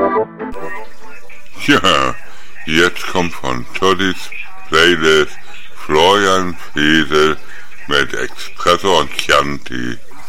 Ja, jetzt kommt von Toddy's Playlist Florian Friedl mit Espresso und Chianti.